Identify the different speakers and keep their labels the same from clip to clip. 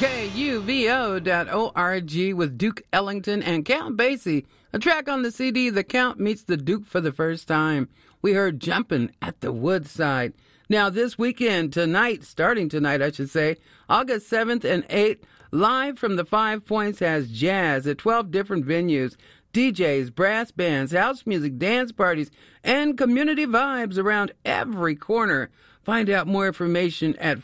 Speaker 1: KUVO.org with Duke Ellington and Count Basie, a track on the CD The Count Meets the Duke for the first time. We heard Jumpin' at the Woodside. Now this weekend, starting tonight I should say, August 7th and 8th, live from the Five Points has jazz at 12 different venues, DJs, brass bands, house music, dance parties, and community vibes around every corner. Find out more information at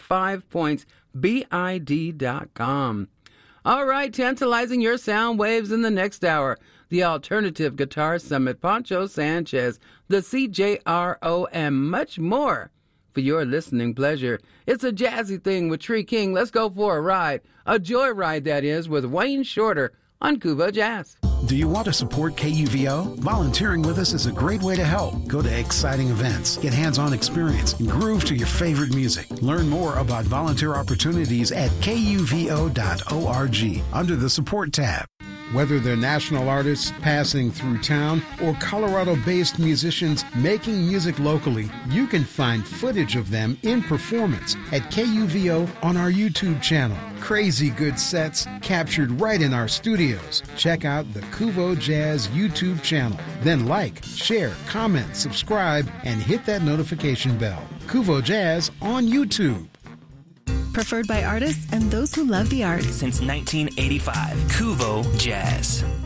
Speaker 1: 5pointsbid.com. All right, tantalizing your sound waves in the next hour. The Alternative Guitar Summit, Poncho Sanchez, the CJRO, and much more for your listening pleasure. It's a jazzy thing with Tree King. Let's go for a ride. A joyride, that is, with Wayne Shorter on Kuvo Jazz.
Speaker 2: Do you want to support KUVO? Volunteering with us is a great way to help. Go to exciting events, get hands-on experience, and groove to your favorite music. Learn more about volunteer opportunities at kuvo.org under the Support tab. Whether they're national artists passing through town or Colorado-based musicians making music locally, you can find footage of them in performance at KUVO on our YouTube channel. Crazy good sets captured right in our studios. Check out the Kuvo Jazz YouTube channel. Then like, share, comment, subscribe, and hit that notification bell. Kuvo Jazz on YouTube.
Speaker 3: Preferred by artists and those who love the arts.
Speaker 4: Since 1985, Kuvo Jazz.